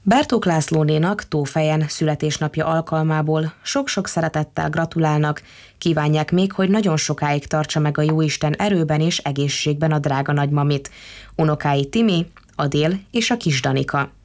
Bertók Lászlónénak Tófejen születésnapja alkalmából sok-sok szeretettel gratulálnak, kívánják még, hogy nagyon sokáig tartsa meg a jóisten erőben és egészségben a drága nagymamit. Unokái Timi, Adél és a kis Danika.